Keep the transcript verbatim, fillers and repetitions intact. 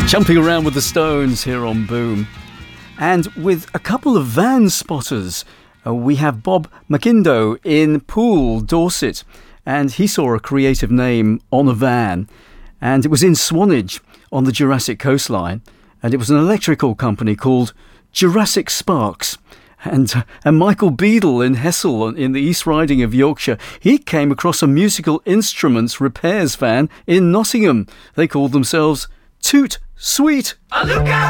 Jumping around with the Stones here on Boom. And with a couple of van spotters, uh, we have Bob McIndoe in Poole, Dorset. And he saw a creative name on a van. And it was in Swanage on the Jurassic coastline. And it was an electrical company called Jurassic Sparks. And, uh, and Michael Beadle in Hessel in the East Riding of Yorkshire, he came across a musical instruments repairs van in Nottingham. They called themselves Toot Sweet.